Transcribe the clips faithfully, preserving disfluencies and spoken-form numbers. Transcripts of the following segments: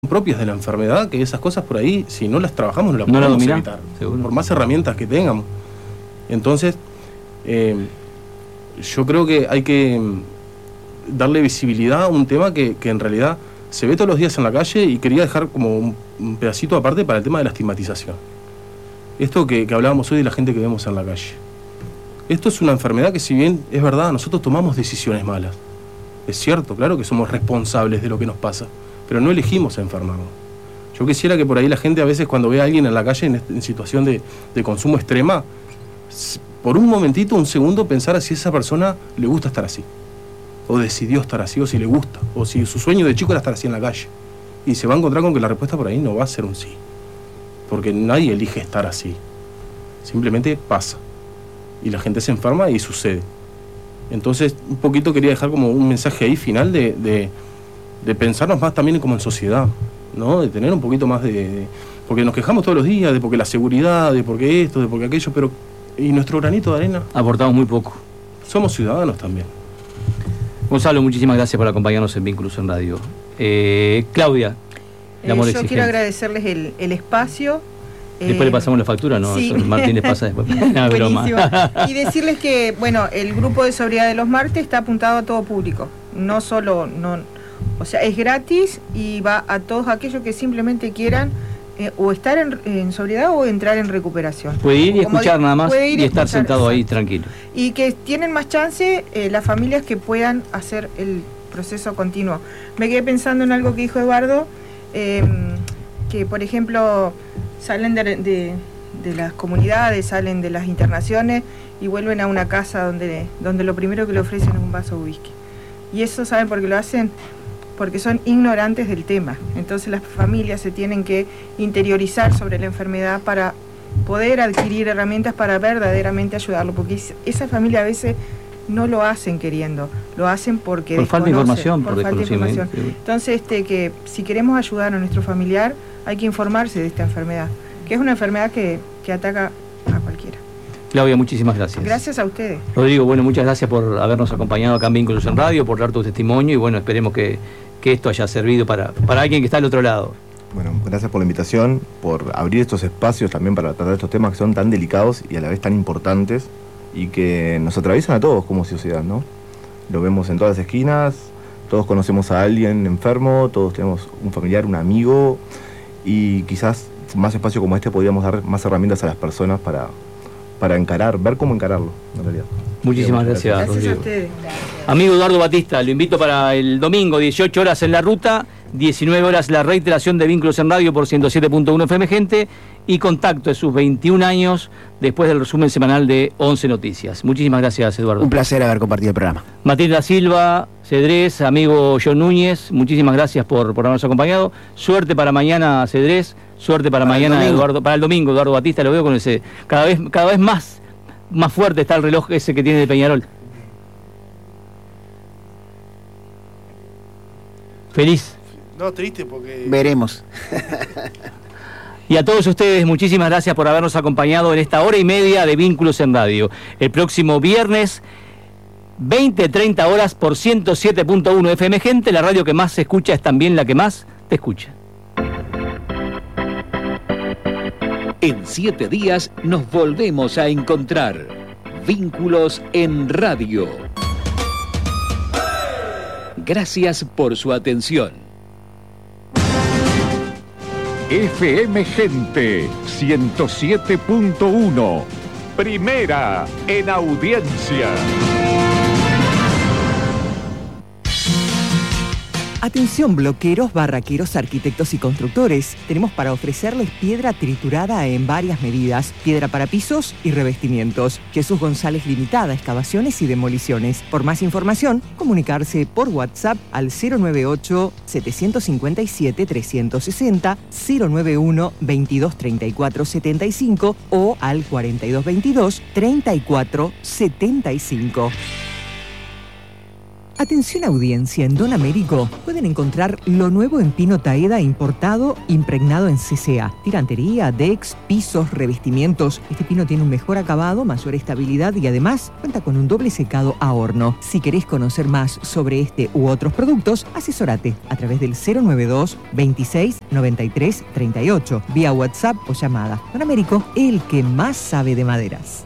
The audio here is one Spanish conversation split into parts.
propias de la enfermedad, que esas cosas por ahí, si no las trabajamos, no las no podemos la domina, evitar, seguro. por más herramientas que tengamos. Entonces, eh, yo creo que hay que darle visibilidad a un tema que, que en realidad se ve todos los días en la calle, y quería dejar como un, un pedacito aparte para el tema de la estigmatización. Esto que, que hablábamos hoy de la gente que vemos en la calle. Esto es una enfermedad que, si bien es verdad, nosotros tomamos decisiones malas. Es cierto, claro que somos responsables de lo que nos pasa, pero no elegimos enfermarnos. Yo quisiera que por ahí la gente, a veces cuando ve a alguien en la calle en, en situación de, de consumo extrema, por un momentito, un segundo, pensara si a esa persona le gusta estar así, o decidió estar así, o si le gusta, o si su sueño de chico era estar así en la calle. Y se va a encontrar con que la respuesta por ahí no va a ser un sí, porque nadie elige estar así, simplemente pasa, y la gente se enferma y sucede. Entonces, un poquito quería dejar como un mensaje ahí final de, de, de pensarnos más también como en sociedad, ¿no? De tener un poquito más de, de... Porque nos quejamos todos los días de porque la seguridad, de porque esto, de porque aquello, pero... ¿Y nuestro granito de arena? Aportamos muy poco. Somos ciudadanos también. Gonzalo, muchísimas gracias por acompañarnos en Vínculos en Radio. Eh, Claudia, el amor eh, Yo exigente. quiero agradecerles el, el espacio. Después eh, le pasamos la factura, ¿no? Sí. Martín les pasa después. No, buenísimo. broma. Y decirles que, bueno, el grupo de sobriedad de los martes está apuntado a todo público. No solo, no, o sea, es gratis y va a todos aquellos que simplemente quieran eh, o estar en, en sobriedad o entrar en recuperación. Puede ir y Como escuchar de, nada más y, y estar escuchar, sentado ahí exacto. tranquilo. Y que tienen más chance eh, las familias que puedan hacer el proceso continuo. Me quedé pensando en algo que dijo Eduardo, eh, que por ejemplo salen de, de, de las comunidades, salen de las internaciones y vuelven a una casa donde, donde lo primero que le ofrecen es un vaso de whisky. Y eso, ¿saben por qué lo hacen? Porque son ignorantes del tema. Entonces las familias se tienen que interiorizar sobre la enfermedad para poder adquirir herramientas para verdaderamente ayudarlo, porque esa familia a veces no lo hacen queriendo, lo hacen porque por falta de información, por, por falta de información. Sí. Entonces, este, que si queremos ayudar a nuestro familiar, hay que informarse de esta enfermedad, que es una enfermedad que, que ataca a cualquiera. Claudia, muchísimas gracias. Gracias a ustedes. Rodrigo, bueno, muchas gracias por habernos acompañado acá en Vínculos en Radio, por dar tu testimonio, y bueno, esperemos que, que esto haya servido para, para alguien que está al otro lado. Bueno, gracias por la invitación, por abrir estos espacios también para tratar estos temas que son tan delicados y a la vez tan importantes y que nos atraviesan a todos como sociedad, ¿no? Lo vemos en todas las esquinas, todos conocemos a alguien enfermo, todos tenemos un familiar, un amigo, y quizás más espacio como este podríamos dar más herramientas a las personas para, para encarar, ver cómo encararlo, en realidad. Muchísimas gracias, Gracias Rodrigo. a ustedes. Amigo Eduardo Batista, lo invito para el domingo, dieciocho horas en La Ruta, diecinueve horas la reiteración de Vínculos en Radio por ciento siete punto uno F M Gente, y contacto de sus veintiún años después del resumen semanal de once Noticias. Muchísimas gracias, Eduardo. Un placer haber compartido el programa. Matilda Silva, Cedrés, amigo John Núñez, muchísimas gracias por, por habernos acompañado. Suerte para mañana, Cedrés, suerte para, para mañana, Eduardo, para el domingo, Eduardo Batista, lo veo con ese, cada vez, cada vez más, más fuerte está el reloj ese que tiene de Peñarol. Feliz. No, triste porque... Veremos. Y a todos ustedes, muchísimas gracias por habernos acompañado en esta hora y media de Vínculos en Radio. El próximo viernes, veinte treinta horas por ciento siete punto uno F M Gente, la radio que más se escucha es también la que más te escucha. En siete días nos volvemos a encontrar. Vínculos en Radio. Gracias por su atención. F M Gente ciento siete punto uno. Primera en audiencia. Atención bloqueros, barraqueros, arquitectos y constructores. Tenemos para ofrecerles piedra triturada en varias medidas, piedra para pisos y revestimientos. Jesús González Limitada, excavaciones y demoliciones. Por más información, comunicarse por WhatsApp al cero nueve ocho, siete cinco siete, tres seis cero, cero nueve uno, veintidós treinta y cuatro setenta y cinco o al cuarenta y dos veintidós, treinta y cuatro setenta y cinco. Atención audiencia, en Don Américo pueden encontrar lo nuevo en pino Taeda importado, impregnado en C C A. Tirantería, decks, pisos, revestimientos. Este pino tiene un mejor acabado, mayor estabilidad y además cuenta con un doble secado a horno. Si querés conocer más sobre este u otros productos, asesórate a través del cero nueve dos, veintiséis, noventa y tres, treinta y ocho, vía WhatsApp o llamada. Don Américo, el que más sabe de maderas.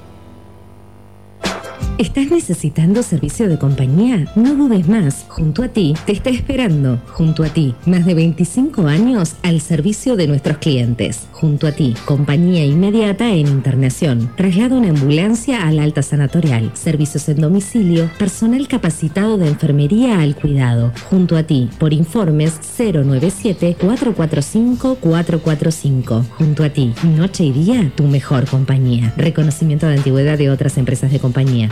¿Estás necesitando servicio de compañía? No dudes más. Junto a ti te está esperando. Junto a ti, más de veinticinco años al servicio de nuestros clientes. Junto a ti, compañía inmediata en internación. Traslado en ambulancia al alta sanatorial. Servicios en domicilio. Personal capacitado de enfermería al cuidado. Junto a ti, por informes cero nueve siete, cuatro cuatro cinco, cuatro cuatro cinco. Junto a ti, noche y día, tu mejor compañía. Reconocimiento de antigüedad de otras empresas de compañía.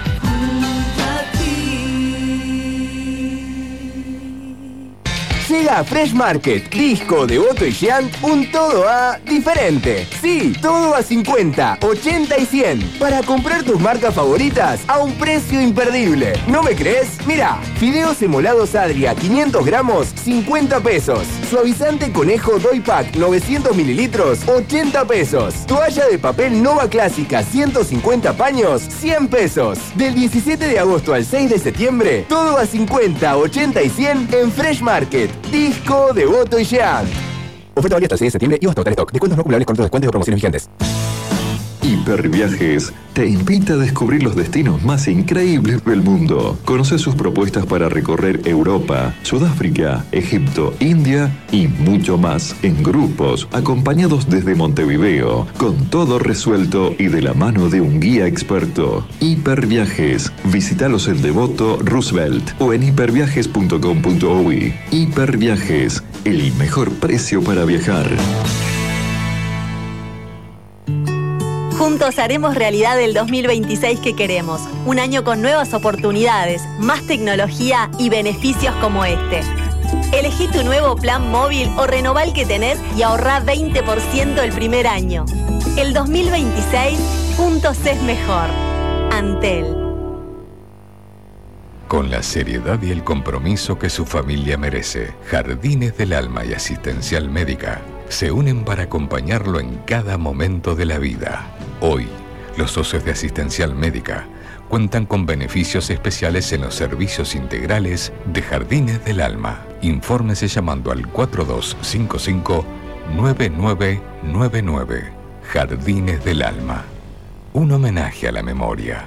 Llega Fresh Market, Disco, Devoto y Jean, un todo a diferente. Sí, todo a cincuenta, ochenta y cien. Para comprar tus marcas favoritas a un precio imperdible. ¿No me crees? Mira, fideos emolados Adria, quinientos gramos, cincuenta pesos. Suavizante Conejo Doy Pack, novecientos mililitros, ochenta pesos. Toalla de papel Nova Clásica, ciento cincuenta paños, cien pesos. Del diecisiete de agosto al seis de septiembre, todo a cincuenta, ochenta y cien en Fresh Market. Disco, Devoto y Jean. Oferta válida hasta el seis de septiembre y hasta total stock. Descuentos no acumulables con otros descuentos o promociones vigentes. Hiperviajes te invita a descubrir los destinos más increíbles del mundo. Conoce sus propuestas para recorrer Europa, Sudáfrica, Egipto, India y mucho más en grupos, acompañados desde Montevideo, con todo resuelto y de la mano de un guía experto. Hiperviajes. Visítalos en Devoto, Roosevelt o en hiperviajes punto com punto uy. Hiperviajes, el mejor precio para viajar. Juntos haremos realidad el dos mil veintiséis que queremos. Un año con nuevas oportunidades, más tecnología y beneficios como este. Elegí tu nuevo plan móvil o renová el que tenés y ahorrá veinte por ciento el primer año. El dos mil veintiséis, juntos es mejor. Antel. Con la seriedad y el compromiso que su familia merece, Jardines del Alma y Asistencial Médica se unen para acompañarlo en cada momento de la vida. Hoy, los socios de Asistencial Médica cuentan con beneficios especiales en los servicios integrales de Jardines del Alma. Infórmese llamando al cuatro dos cinco cinco, nueve nueve nueve nueve. Jardines del Alma. Un homenaje a la memoria.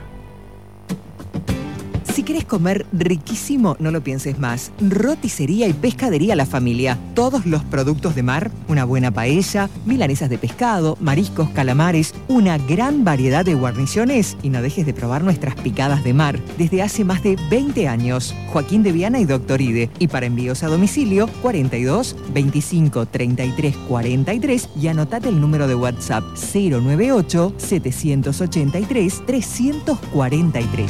Si querés comer riquísimo, no lo pienses más. Roticería y pescadería La Familia. Todos los productos de mar, una buena paella, milanesas de pescado, mariscos, calamares, una gran variedad de guarniciones y no dejes de probar nuestras picadas de mar. Desde hace más de veinte años. Joaquín de Viana y Doctor Ide. Y para envíos a domicilio, cuarenta y dos, veinticinco, treinta y tres, cuarenta y tres y anotate el número de WhatsApp cero nueve ocho, setecientos ochenta y tres, trescientos cuarenta y tres.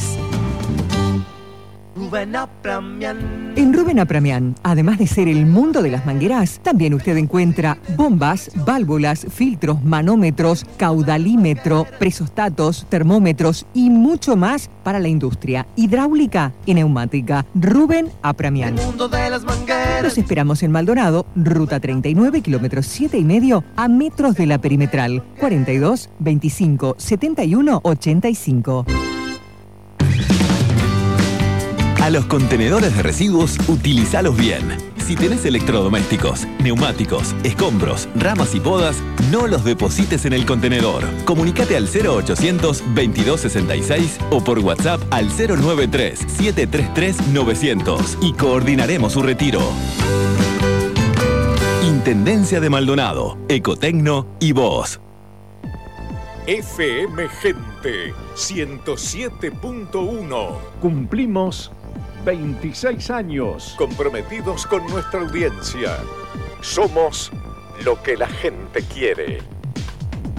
Rubén Apramian. En Rubén Apramian, además de ser el mundo de las mangueras, también usted encuentra bombas, válvulas, filtros, manómetros, caudalímetro, presostatos, termómetros y mucho más para la industria hidráulica y neumática. Rubén Apramian. El mundo de las mangueras. Los esperamos en Maldonado, ruta treinta y nueve, kilómetros siete y medio, a metros de la perimetral. cuarenta y dos, veinticinco, setenta y uno, ochenta y cinco. A los contenedores de residuos, utilizalos bien. Si tenés electrodomésticos, neumáticos, escombros, ramas y podas, no los deposites en el contenedor. Comunicate al cero ochocientos, veintidós sesenta y seis o por WhatsApp al cero noventa y tres, setecientos treinta y tres, novecientos y coordinaremos su retiro. Intendencia de Maldonado, Ecotecno y vos. F M Gente ciento siete punto uno. Cumplimos veintiséis años comprometidos con nuestra audiencia. Somos lo que la gente quiere.